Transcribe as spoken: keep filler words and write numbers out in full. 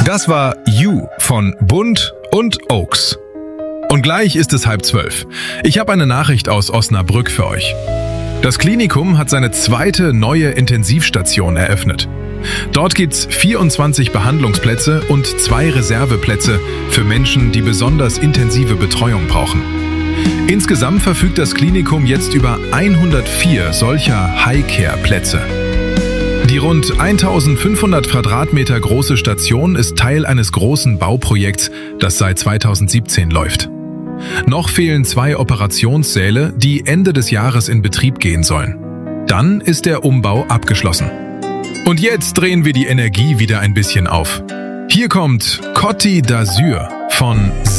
Das war You von Bund und Oaks. Und gleich ist es halb zwölf. Ich habe eine Nachricht aus Osnabrück für euch. Das Klinikum hat seine zweite neue Intensivstation eröffnet. Dort gibt's vierundzwanzig Behandlungsplätze und zwei Reserveplätze für Menschen, die besonders intensive Betreuung brauchen. Insgesamt verfügt das Klinikum jetzt über hundertvier solcher High-Care-Plätze. Die rund eintausendfünfhundert Quadratmeter große Station ist Teil eines großen Bauprojekts, das seit zweitausendsiebzehn läuft. Noch fehlen zwei Operationssäle, die Ende des Jahres in Betrieb gehen sollen. Dann ist der Umbau abgeschlossen. Und jetzt drehen wir die Energie wieder ein bisschen auf. Hier kommt Côte d'Azur von